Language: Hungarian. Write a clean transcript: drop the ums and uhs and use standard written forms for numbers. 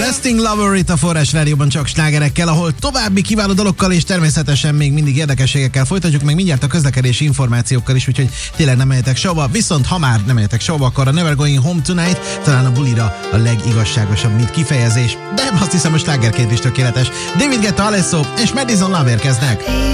Lasting Lover itt a Forrás Rádióban csak slágerekkel, ahol további kiváló dalokkal és természetesen még mindig érdekességekkel folytatjuk, meg mindjárt a közlekedési információkkal is, úgyhogy tényleg nem menjetek sehova, viszont ha már nem menjetek sehova, akkor a Never Going Home Tonight talán a bulira a legigazságosabb, mint kifejezés, de azt hiszem, hogy slágerként is tökéletes. David Guetta, Alesso és Madison Love érkeznek.